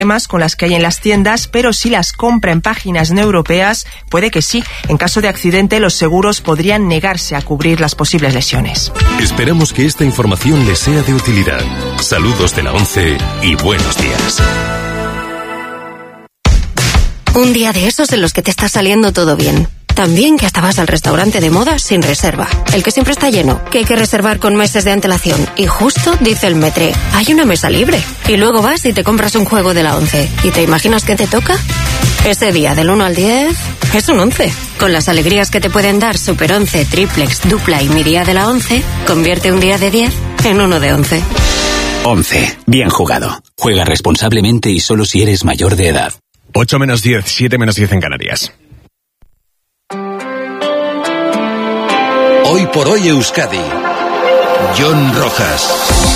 con las que hay en las tiendas, pero si las compra en páginas no europeas, puede que sí. En caso de accidente, los seguros podrían negarse a cubrir las posibles lesiones. Esperamos que esta información les sea de utilidad. Saludos de la ONCE y buenos días. Un día de esos en los que te está saliendo todo bien. También que hasta vas al restaurante de moda sin reserva. El que siempre está lleno, que hay que reservar con meses de antelación. Y justo dice el metre, hay una mesa libre. Y luego vas y te compras un juego de la ONCE. ¿Y te imaginas qué te toca? Ese día del 1 al 10 es un 11. Con las alegrías que te pueden dar Super 11, Triplex, Dupla y Mi Día de la ONCE, convierte un día de 10 en uno de 11. 11. Bien jugado. Juega responsablemente y solo si eres mayor de edad. 8 menos 10, 7 menos 10 en Canarias. Hoy por hoy Euskadi. John Rojas.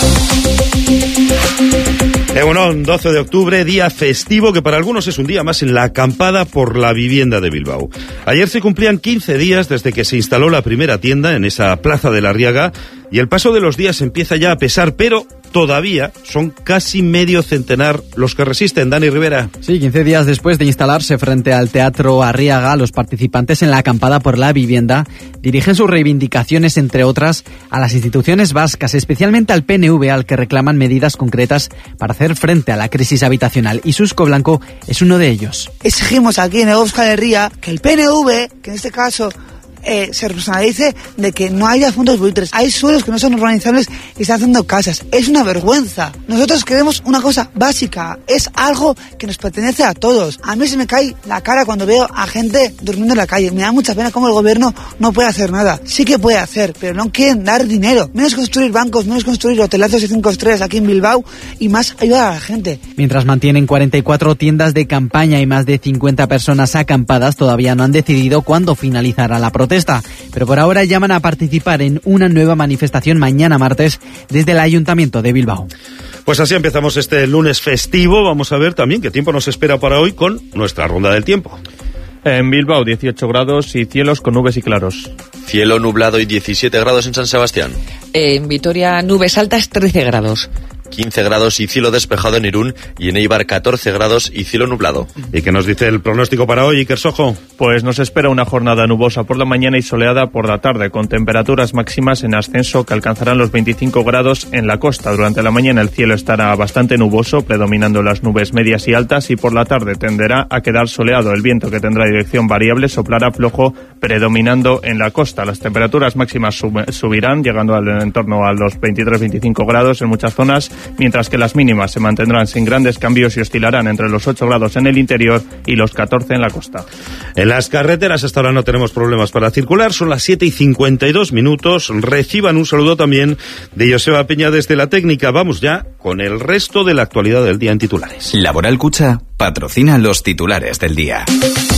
Egunon, 12 de octubre, día festivo que para algunos es un día más en la acampada por la vivienda de Bilbao. Ayer se cumplían 15 días desde que se instaló la primera tienda en esa plaza de la Arriaga y el paso de los días empieza ya a pesar, pero todavía son casi medio centenar los que resisten. Dani Rivera. Sí, 15 días después de instalarse frente al Teatro Arriaga, los participantes en la acampada por la vivienda dirigen sus reivindicaciones, entre otras, a las instituciones vascas, especialmente al PNV, al que reclaman medidas concretas para hacer frente a la crisis habitacional. Y Susco Blanco es uno de ellos. Exigimos aquí en Euskal Herria que el PNV, que en este caso se personalice de que no haya fondos buitres. Hay suelos que no son urbanizables y están haciendo casas. Es una vergüenza. Nosotros queremos una cosa básica. Es algo que nos pertenece a todos. A mí se me cae la cara cuando veo a gente durmiendo en la calle. Me da mucha pena cómo el gobierno no puede hacer nada. Sí que puede hacer, pero no quieren dar dinero. Menos construir bancos, menos construir hotelazos de 5 estrellas aquí en Bilbao y más ayudar a la gente. Mientras mantienen 44 tiendas de campaña y más de 50 personas acampadas, todavía no han decidido cuándo finalizará la protesta. Pero por ahora llaman a participar en una nueva manifestación mañana martes desde el Ayuntamiento de Bilbao. Pues así empezamos este lunes festivo. Vamos a ver también qué tiempo nos espera para hoy con nuestra ronda del tiempo. En Bilbao 18 grados y cielos con nubes y claros. Cielo nublado y 17 grados en San Sebastián. En Vitoria nubes altas 13 grados. 15 grados y cielo despejado en Irún, y en Eibar 14 grados y cielo nublado. ¿Y qué nos dice el pronóstico para hoy, Iker Sojo? Pues nos espera una jornada nubosa por la mañana y soleada por la tarde, con temperaturas máximas en ascenso que alcanzarán los 25 grados en la costa. Durante la mañana el cielo estará bastante nuboso, predominando las nubes medias y altas, y por la tarde tenderá a quedar soleado. El viento, que tendrá dirección variable, soplará flojo, predominando en la costa. Las temperaturas máximas subirán, llegando en torno a los 23-25 grados en muchas zonas, mientras que las mínimas se mantendrán sin grandes cambios y oscilarán entre los 8 grados en el interior y los 14 en la costa. En las carreteras hasta ahora no tenemos problemas para circular, son las 7:52. Reciban un saludo también de Joseba Peña desde la técnica. Vamos ya con el resto de la actualidad del día en titulares. Laboral Kutxa patrocina los titulares del día.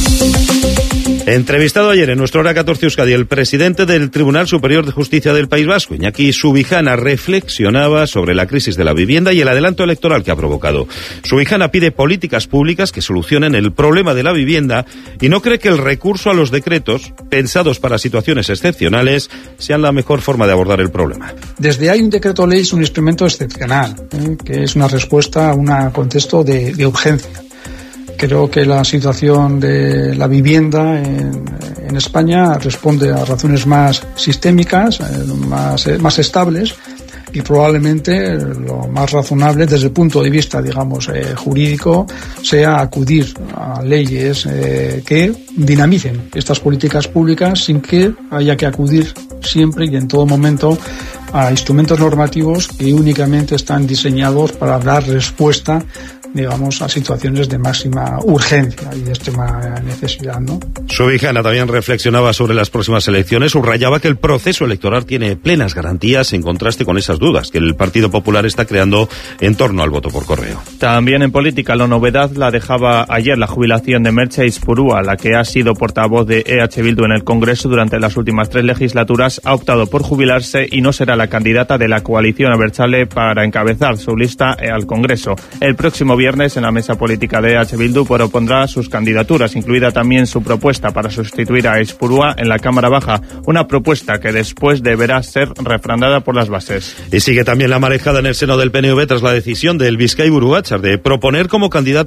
Entrevistado ayer en nuestra Hora 14 Euskadi, el presidente del Tribunal Superior de Justicia del País Vasco, Iñaki Subijana, reflexionaba sobre la crisis de la vivienda y el adelanto electoral que ha provocado. Subijana pide políticas públicas que solucionen el problema de la vivienda y no cree que el recurso a los decretos, pensados para situaciones excepcionales, sean la mejor forma de abordar el problema. Desde hay un decreto ley es un instrumento excepcional, que es una respuesta a un contexto de urgencia. Creo que la situación de la vivienda en España responde a razones más sistémicas, más estables, y probablemente lo más razonable desde el punto de vista, digamos, jurídico, sea acudir a leyes que dinamicen estas políticas públicas sin que haya que acudir siempre y en todo momento a instrumentos normativos que únicamente están diseñados para dar respuesta, digamos, a situaciones de máxima urgencia y de extrema necesidad, ¿no? Subijana también reflexionaba sobre las próximas elecciones, subrayaba que el proceso electoral tiene plenas garantías en contraste con esas dudas que el Partido Popular está creando en torno al voto por correo. También en política, la novedad la dejaba ayer la jubilación de Merche Izpurúa, la que ha sido portavoz de EH Bildu en el Congreso durante las últimas 3 legislaturas, ha optado por jubilarse y no será la candidata de la coalición Abertzale para encabezar su lista al Congreso. El próximo viernes en la mesa política de EH Bildu propondrá sus candidaturas, incluida también su propuesta para sustituir a Aizpurua en la Cámara Baja, una propuesta que después deberá ser refrendada por las bases. Y sigue también la marejada en el seno del PNV tras la decisión del Bizkaiburu Batzar de proponer como candidato